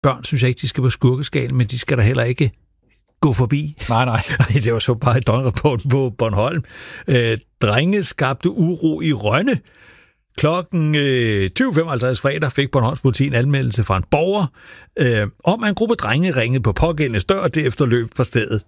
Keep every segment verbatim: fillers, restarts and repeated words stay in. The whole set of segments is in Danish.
børn synes jeg ikke, de skal på skurkeskalen, men de skal der heller ikke gå forbi. Nej, nej. Det var så bare et døgnrapport på Bornholm. Øh, drenge skabte uro i Rønne. Klokken øh, tyve femoghalvtreds fredag fik Bornholms politi en anmeldelse fra en borger, øh, om at en gruppe drenge ringede på pågældendes dør, og derefter løb fra stedet.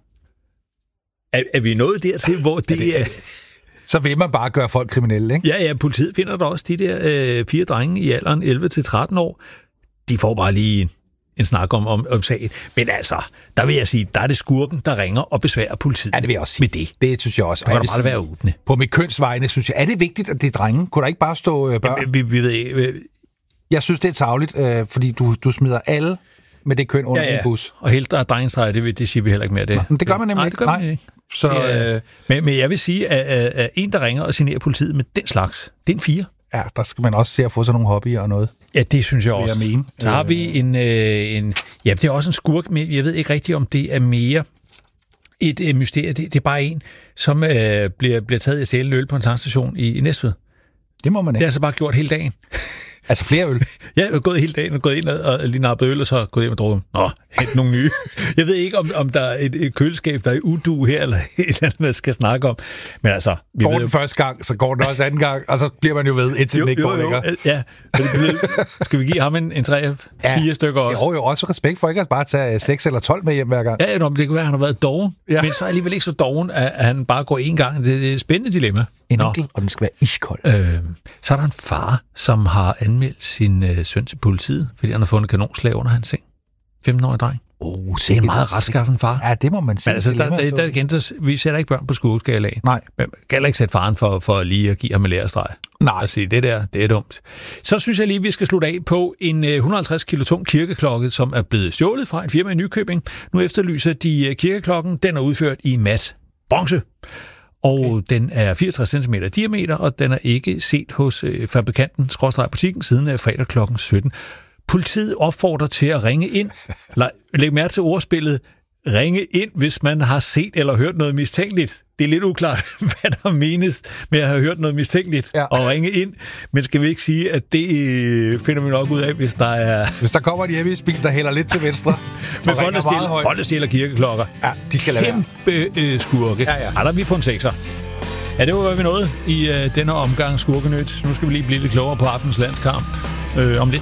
Er, er vi nået dertil, hvor det er... Så vil man bare gøre folk kriminelle, ikke? Ja, ja, politiet finder der også de der øh, fire drenge i alderen elleve til tretten år. De får bare lige en, en snak om, om, om sagen. Men altså, der vil jeg sige, der er det skurken, der ringer og besværer politiet. Ja, det vil jeg også sige. Med det. Det synes jeg også. Det kan da bare være åbne. På mit kønsvejene synes jeg, er det vigtigt, at det er drenge? Kunne der ikke bare stå øh, børn? Ja, vi, vi ved ikke... Øh, jeg synes, det er tarveligt, øh, fordi du, du smider alle med det køn under ja, ja. en bus. Og helt der er drengetræer, det, det siger vi heller ikke mere. Det, Nå, det gør man nemlig nej, ikke. Det gør man nej. ikke. Så, det, øh, men, men jeg vil sige, at, at, at en, der ringer og signerer politiet med den slags, det er en fire. Ja, der skal man også se at få sådan nogle hobbyer og noget. Ja, det synes jeg også. Jeg mene. Så har vi en, øh, en... Ja, det er også en skurk, men jeg ved ikke rigtigt, om det er mere et øh, mysterie. Det, det er bare en, som øh, bliver, bliver taget i stjæle øl på en tankstation i, i Næstved. Det må man ikke. Det er altså bare gjort hele dagen. Altså flere øl? Ja, jeg er gået hele dagen og gået ind og lige nappet øl, og så gået hjem og drukket. Nå, hent nogle nye. Jeg ved ikke, om, om der er et, et køleskab, der er udu her, eller et eller andet, man skal snakke om. Men altså... Vi går ved den første gang, så går den også anden gang, og så bliver man jo ved, indtil den ikke går længere. Ja, skal vi give ham en, en tre, ja, fire stykker også? Jo, jo, også respekt for ikke at bare tage seks eller tolv med hjem hver gang. Ja, det kan være, at han har været doven, ja. Men så er alligevel ikke så doven, at han bare går én gang. Det er et spændende dilemma. En enkelt, og den skal være iskold. Øh, så er der en far, som har anmeldt sin øh, søn til politiet, fordi han har fundet kanonslag under hans seng. femten-årig dreng. Oh, det er en meget retskaffen far. Ja, det må man sige. Men altså, der, der, der, der, der, vi sætter ikke børn på skurkeskalaen. Nej. Men man kan ikke sætte faren for, for lige at give ham en lærestreg. Nej. Og sige, det der, det er dumt. Så synes jeg lige, vi skal slutte af på en et hundrede og halvtreds kilo tung kirkeklokke, som er blevet stjålet fra en firma i Nykøbing. Nu efterlyser de kirkeklokken. Den er udført i mat bronze. Og okay. Den er fireogtres centimeter diameter, og den er ikke set hos øh, fabrikanten, skråstreg butikken, siden af fredag klokken sytten. Politiet opfordrer til at ringe ind. Læg mærke til ordspillet. Ringe ind, hvis man har set eller hørt noget mistænkeligt. Det er lidt uklart, hvad der menes med at have hørt noget mistænkeligt ja. Og ringe ind. Men skal vi ikke sige, at det finder vi nok ud af, hvis der er... Hvis der kommer en hjemmebil, der hælder lidt til venstre. Men folk, der stjæler, folk, der stjæler kirkeklokker. Ja, de skal lade være. Kæmpe øh, skurke. Ja, ja. Ej, der er vi på en sekser. Ja, det var, hvad vi nåede i øh, denne omgang Skurkenyt. Nu skal vi lige blive lidt klogere på aftens landskamp øh, om lidt.